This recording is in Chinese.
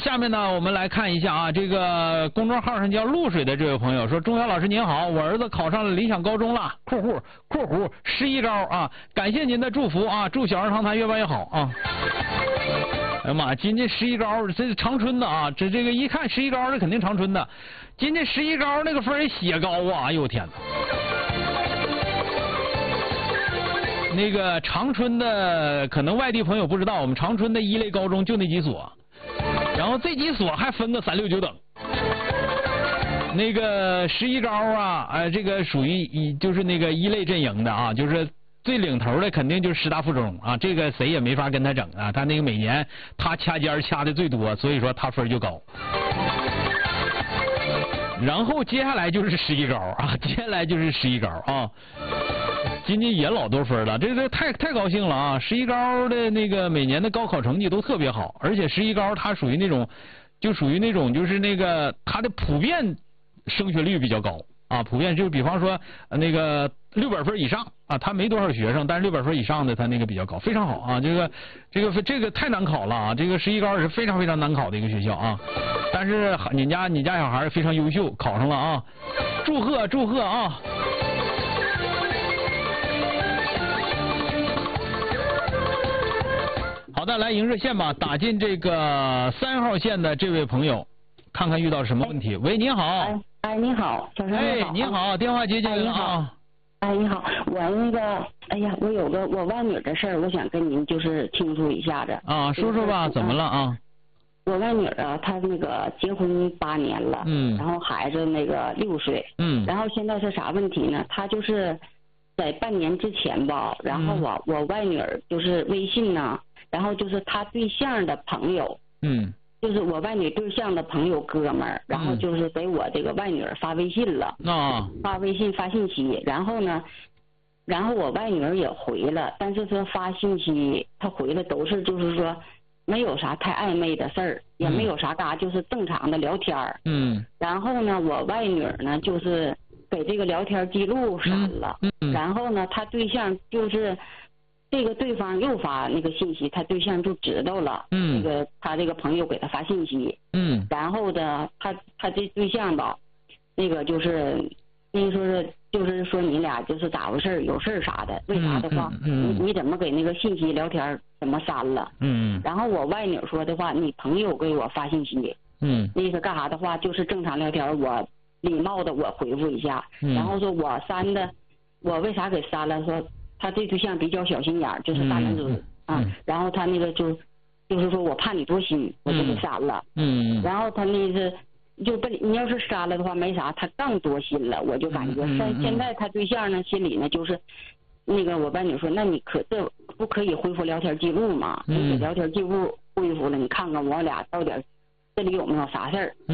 下面呢，我们来看一下啊，这个公众号上叫露水的这位朋友说：“钟晓老师您好，我儿子考上了理想高中了（括弧11高啊），感谢您的祝福啊，祝小儿堂谈越办越好啊。”哎呀妈，今年11高，这是长春的啊，这个一看11高，这肯定长春的。今年11高那个分也血高啊！哎呦天哪！那个长春的，可能外地朋友不知道，我们长春的一类高中就那几所，然后这几所还分个3、6、9等。那个11高啊，这个属于就是那个一类阵营的啊，就是最领头的肯定就是师大附中啊，这个谁也没法跟他整啊，他那个每年他掐尖掐的最多，所以说他分就高。然后接下来就是11高啊，接下来就是11高啊。今年也老多分了，这个太高兴了啊！11高的那个每年的高考成绩都特别好，而且11高它属于那种就是那个它的普遍升学率比较高啊，普遍就比方说那个600分以上啊，它没多少学生，但是600分以上的它那个比较高，非常好啊！这个太难考了啊！这个11高是非常非常难考的一个学校啊，但是你家小孩非常优秀，考上了啊，祝贺啊！好的，来迎热线吧，打进这个3号线的这位朋友，看看遇到什么问题。喂，你好。 哎，你好，小陈你好。 你好，电话接进来了啊。 哎，你好，我那个，哎呀，我有个我外女的事儿，我想跟您就是倾诉一下子。 啊，说说吧，怎么了啊？ 我外女啊，她那个结婚8年了，然后孩子那个6岁，然后现在是啥问题呢？她就是在半年之前吧，然后我外女儿就是微信呢。然后就是他对象的朋友，就是我外女对象的朋友哥们儿，然后就是给我这个外女儿发微信了，发微信发信息，然后呢，然后我外女儿也回了，但是说发信息她回了都是就是说没有啥太暧昧的事儿，也没有啥嘎，就是正常的聊天儿，然后呢，我外女儿呢就是给这个聊天记录删了，然后呢，他对象就是。这个对方又发那个信息，他对象就知道了。那个他这个朋友给他发信息。然后呢，他这对象吧，那个就是那说是就是说你俩就是咋回事，有事啥的？为啥的话，你怎么给那个信息聊天怎么删了？然后我外女说的话，你朋友给我发信息。那个干啥的话，就是正常聊天，我礼貌的我回复一下。然后说我删的，我为啥给删了？说。他这对象比较小心眼，就是大男子啊，然后他那个就是说我怕你多心，我就给删了。然后他那是就被你要是删了的话没啥，他更多心了，我就感觉现在他对象呢心里呢就是那个我外女说，那你这不可以恢复聊天记录吗？你给聊天记录恢复了，你看看我俩到底这里有没有啥事儿？